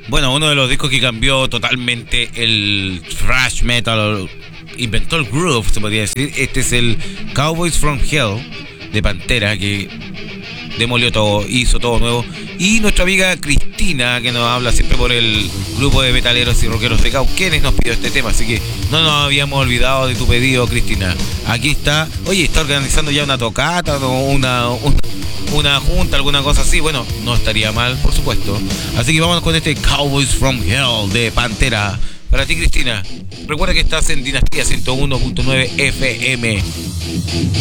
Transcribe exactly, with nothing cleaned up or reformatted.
Bueno, uno de los discos que cambió totalmente el thrash metal, inventó el groove, se podría decir. Este es el Cowboys from Hell de Pantera, que demolió todo, hizo todo nuevo. Y nuestra amiga Cristina, que nos habla siempre por el grupo de metaleros y rockeros de Cauquenes, nos pidió este tema, así que no nos habíamos olvidado de tu pedido, Cristina. Aquí está. Oye, está organizando ya una tocata, una, una, una junta, alguna cosa así. Bueno, no estaría mal, por supuesto. Así que vamos con este Cowboys from Hell de Pantera. Para ti, Cristina, recuerda que estás en Dinastía ciento uno punto nueve F M.